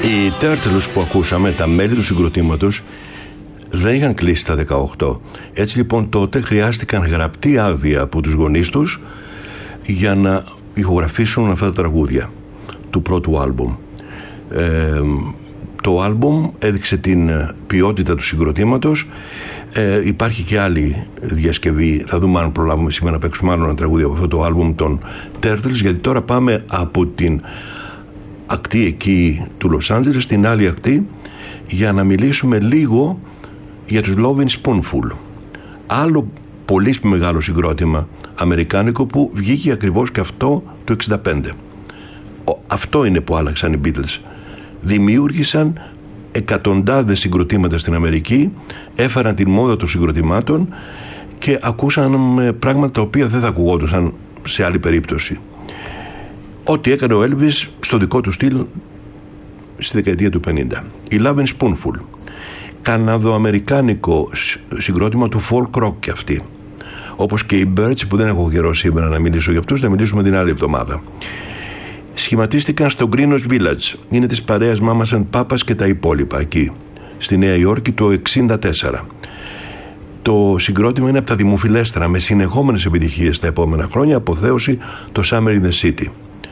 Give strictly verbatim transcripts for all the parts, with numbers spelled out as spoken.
Οι Turtles που ακούσαμε, τα μέλη του συγκροτήματος, δεν είχαν κλείσει τα δεκαοκτώ. Έτσι λοιπόν τότε χρειάστηκαν γραπτή άδεια από τους γονείς τους για να ηχογραφήσουν αυτά τα τραγούδια του πρώτου άλμπουμ. Ε, το άλμπουμ έδειξε την ποιότητα του συγκροτήματος. Ε, υπάρχει και άλλη διασκευή, θα δούμε αν προλάβουμε σήμερα να παίξουμε άλλο ένα τραγούδι από αυτό το άλμπουμ των Turtles, γιατί τώρα πάμε από την ακτή εκεί του Λος Άντζελες στην άλλη ακτή για να μιλήσουμε λίγο για τους Lovin' Spoonful, άλλο πολύ μεγάλο συγκρότημα αμερικάνικο που βγήκε ακριβώς και αυτό το εξήντα πέντε. Αυτό είναι που άλλαξαν οι Beatles. Δημιούργησαν εκατοντάδες συγκροτήματα στην Αμερική, έφεραν την μόδα των συγκροτημάτων και ακούσαν πράγματα τα οποία δεν θα ακουγόντουσαν σε άλλη περίπτωση. Ό,τι έκανε ο Elvis στο δικό του στυλ στη δεκαετία του πενήντα. Η Lovin' Spoonful, καναδοαμερικάνικο συγκρότημα του folk rock και αυτή, όπως και οι Birds που δεν έχω καιρό σήμερα να μιλήσω για αυτούς, θα μιλήσουμε την άλλη εβδομάδα. Σχηματίστηκαν στο Greenwich Village, είναι της παρέας Mamas and Papas και τα υπόλοιπα εκεί στη Νέα Υόρκη το εξήντα τέσσερα. Το συγκρότημα είναι από τα δημοφιλέστερα με συνεχόμενες επιτυχίες τα επόμενα χρόνια, αποθέωση το Summer in the City,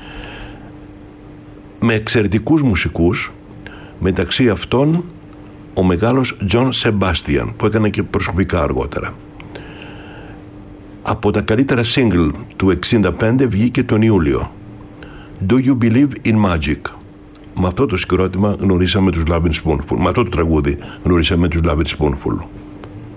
με εξαιρετικούς μουσικούς, μεταξύ αυτών ο μεγάλος John Sebastian που έκανε και προσωπικά αργότερα. Από τα καλύτερα single του εξήντα πέντε βγήκε τον Ιούλιο Do You Believe in Magic. Με αυτό το συγκρότημα γνωρίσαμε τους Lovin' Spoonful, με αυτό το τραγούδι γνωρίσαμε τους Lovin' Spoonful.